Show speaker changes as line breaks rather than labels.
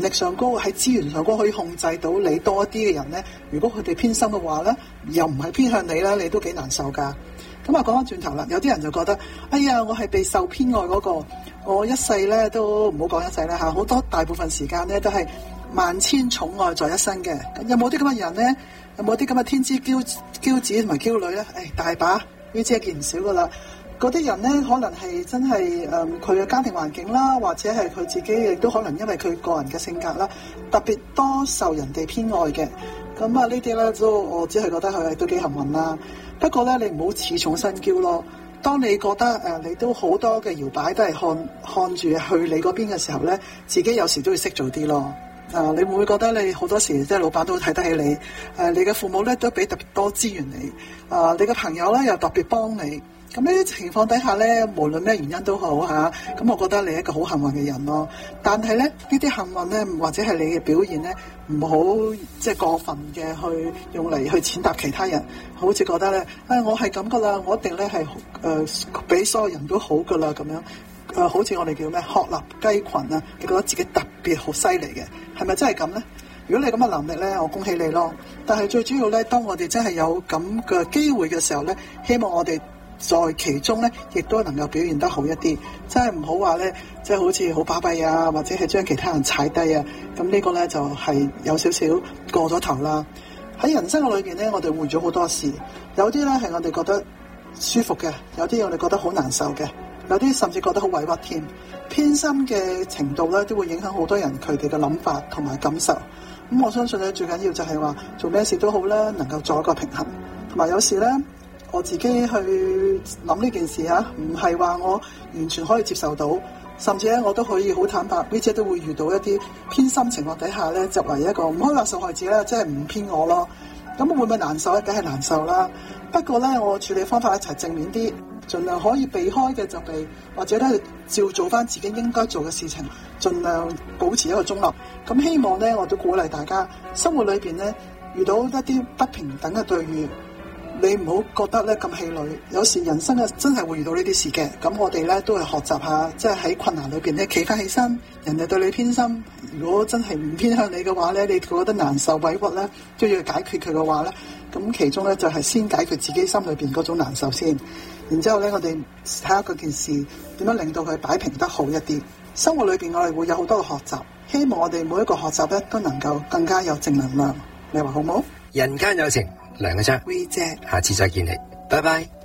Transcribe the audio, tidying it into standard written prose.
力上高喺資源上高可以控制到你多一啲嘅人咧，如果佢哋偏心嘅話咧，又唔係偏向你咧，你都幾難受噶。咁啊，講翻轉頭啦，有啲人就覺得，哎呀，我係被受偏愛嗰個，我一世咧都唔好講一世啦嚇，好多大部分時間咧都係萬千寵愛在一身嘅。有冇啲咁嘅人咧？有冇啲咁嘅天之驕子同埋驕女咧？大把，呢啲一件唔少噶啦。嗰啲人咧，可能係真係佢嘅家庭環境啦，或者係佢自己亦都可能因為佢個人嘅性格啦，特別多受人哋偏愛嘅。咁啊，呢啲咧都我只係覺得佢都幾幸運啦。不過咧，你唔好恃寵生驕咯。當你覺得你都好多嘅搖擺都係看住去你嗰邊嘅時候咧，自己有時都要識做啲咯。你會唔會覺得你好多時即係老闆都睇得起你？你嘅父母咧都俾特別多資源你，你嘅朋友咧又特別幫你。咁呢啲情況底下咧，無論咩原因都好嚇，咁我覺得你係一個好幸運嘅人咯。但係咧，呢啲幸運咧，或者係你嘅表現咧，唔好即係過分嘅去用嚟去踐踏其他人，好似覺得咧，我係咁噶啦，我一定咧係比所有人都好噶啦咁樣。好似我哋叫咩鶴立雞群啊，你覺得自己特別好犀利嘅，係咪真係咁呢？如果你咁嘅能力咧，我恭喜你咯。但係最主要咧，當我哋真係有咁嘅機會嘅時候咧，希望我哋在其中咧，亦都能夠表現得好一啲，真係唔好話咧，即係好似好巴閉啊，或者係將其他人踩低啊。咁呢個咧就係有少少過咗頭啦。喺人生嘅裏邊咧，我哋會咗好多事，有啲咧係我哋覺得舒服嘅，有啲我哋覺得好難受嘅，有啲甚至覺得好委屈添。偏心嘅程度咧，都會影響好多人佢哋嘅諗法同埋感受。咁我相信咧，最緊要就係話做咩事都好咧，能夠做一個平衡。同埋有時咧，我自己去諗呢件事唔係話我完全可以接受到，甚至咧我都可以好坦白，呢姐都會遇到一啲偏心情況底下咧，作為一個唔可以話受害者咧，即係唔偏我咯。咁會唔會難受咧？梗係難受啦。不過咧，我處理方法一齊正面啲，盡量可以避開嘅就避，或者咧照做翻自己應該做嘅事情，盡量保持一個中立。咁希望咧，我都鼓勵大家生活裏邊咧，遇到一啲不平等嘅對遇，你唔好覺得咧咁氣餒，有時人生真係會遇到呢啲事嘅。咁我哋咧都係學習下，即係喺困難裏邊咧企翻起身。人哋對你偏心，如果真係唔偏向你嘅話咧，你覺得難受委屈咧，都要解決佢嘅話咧，咁其中咧就係先解決自己心裏邊嗰種難受先。然之後咧，我哋睇下嗰件事點樣令到佢擺平得好一啲。生活裏邊我哋會有好多嘅學習，希望我哋每一個學習咧都能夠更加有正能量。你話好唔好？
人間有情，梁嘅章，
V 姐，
下次再見你，拜拜。